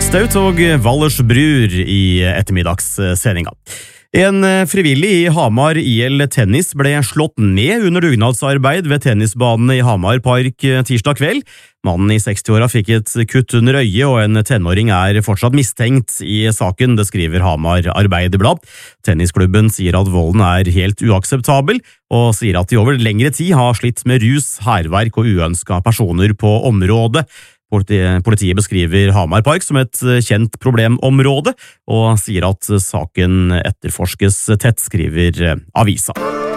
Staut og Valdres Brur i ettermiddagssendinga. En frivillig i Hamar IL Tennis ble slått ned under dugnadsarbeid ved tennisbanen i Hamar Park tirsdag kveld. Mannen i 60-åra fikk et kutt under øyet, og en tenåring er fortsatt mistenkt i saken, det skriver Hamar Arbeiderblad. Tennisklubben sier at volden er helt uakseptabel, og sier at de over lengre tid har slitt med rus, hærverk og uønska personer på området. Politiet beskriver Hamar Park som et kjent problemområde, og sier at saken etterforskes tett, skriver avisa.